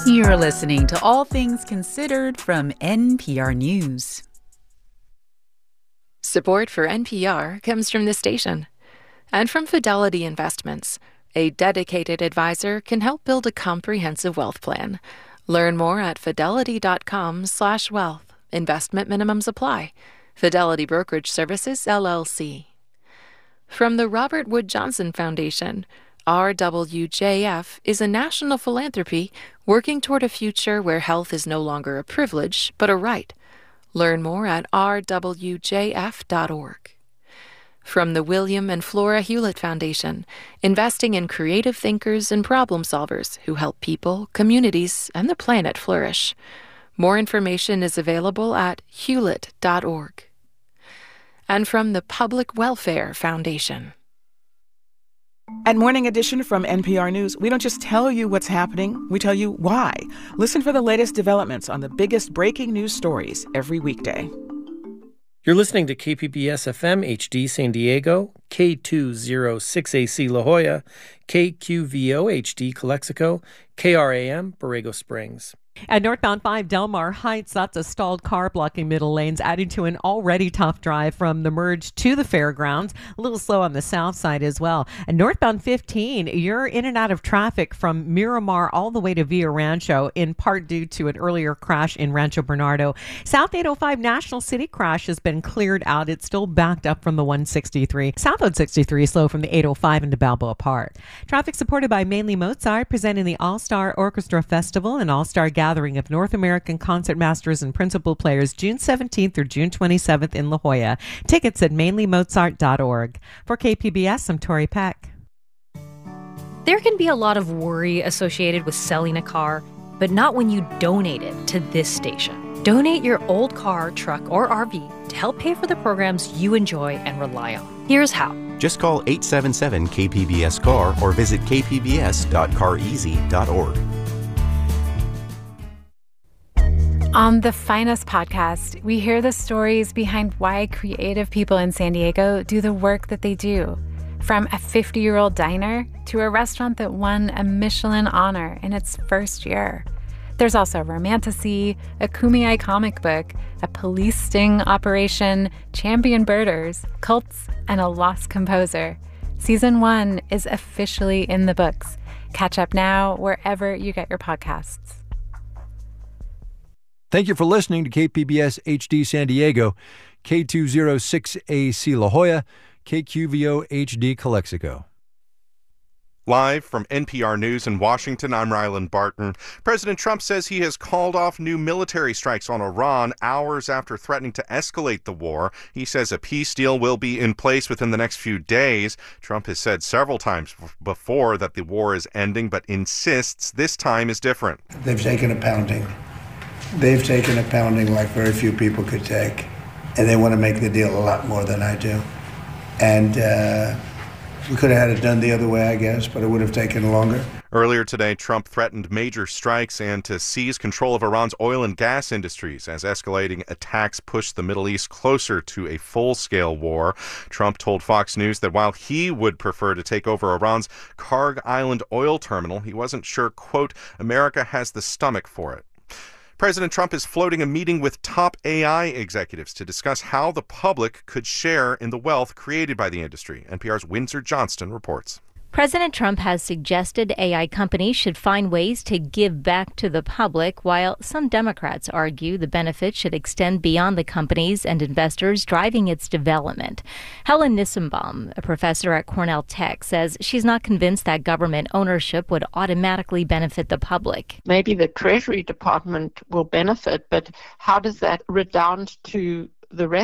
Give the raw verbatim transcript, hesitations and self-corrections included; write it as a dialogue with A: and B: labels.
A: You're listening to All Things Considered from N P R News.
B: Support for N P R comes from this station and from Fidelity Investments. A dedicated advisor can help build a comprehensive wealth plan. Learn more at fidelity.com slash wealth. Investment minimums apply. Fidelity Brokerage Services, L L C. From the Robert Wood Johnson Foundation, R W J F is a national philanthropy working toward a future where health is no longer a privilege, but a right. Learn more at r w j f dot org. From the William and Flora Hewlett Foundation, investing in creative thinkers and problem solvers who help people, communities, and the planet flourish. More information is available at hewlett dot org. And from the Public Welfare Foundation.
C: At Morning Edition from N P R News, we don't just tell you what's happening, we tell you why. Listen for the latest developments on the biggest breaking news stories every weekday.
D: You're listening to K P B S F M H D San Diego, K two oh six A C La Jolla, K Q V O H D Calexico, K R A M Borrego Springs.
E: At northbound five Del Mar Heights, that's a stalled car blocking middle lanes, adding to an already tough drive from the merge to the fairgrounds. A little slow on the south side as well. And northbound fifteen, you're in and out of traffic from Miramar all the way to Villa Rancho, in part due to an earlier crash in Rancho Bernardo. South eight oh five National City crash has been cleared out. It's still backed up from the one sixty-three. Southbound sixty-three slow from the eight oh five into Balboa Park. Traffic supported by Mainly Mozart, presenting the All-Star Orchestra Festival and All-Star Gathering of North American concert masters and principal players June seventeenth through June twenty-seventh in La Jolla. Tickets at mainly mozart dot org. For K P B S, I'm Tori Peck.
F: There can be a lot of worry associated with selling a car, but not when you donate it to this station. Donate your old car, truck, or R V to help pay for the programs you enjoy and rely on. Here's how.
G: Just call eight seven seven K P B S C A R or visit k p b s dot car easy dot org.
H: On the Finest podcast, we hear the stories behind why creative people in San Diego do the work that they do. From a fifty-year-old diner to a restaurant that won a Michelin honor in its first year. There's also Romantasy, a Kumeyaay comic book, a police sting operation, champion birders, cults, and a lost composer. Season one is officially in the books. Catch up now wherever you get your podcasts.
I: Thank you for listening to K P B S H D San Diego, K two oh six A C La Jolla, K Q V O H D Calexico.
J: Live from N P R News in Washington, I'm Ryland Barton. President Trump says he has called off new military strikes on Iran hours after threatening to escalate the war. He says a peace deal will be in place within the next few days. Trump has said several times before that the war is ending, but insists this time is different.
K: They've taken a pounding. They've taken a pounding like very few people could take, and they want to make the deal a lot more than I do. And uh, we could have had it done the other way, I guess, but it would have taken longer.
J: Earlier today, Trump threatened major strikes and to seize control of Iran's oil and gas industries as escalating attacks pushed the Middle East closer to a full-scale war. Trump told Fox News that while he would prefer to take over Iran's Karg Island oil terminal, he wasn't sure, quote, America has the stomach for it. President Trump is floating a meeting with top A I executives to discuss how the public could share in the wealth created by the industry. N P R's Windsor Johnston reports.
L: President Trump has suggested A I companies should find ways to give back to the public, while some Democrats argue the benefits should extend beyond the companies and investors driving its development. Helen Nissenbaum, a professor at Cornell Tech, says she's not convinced that government ownership would automatically benefit the public.
M: Maybe the Treasury Department will benefit, but how does that redound to the rest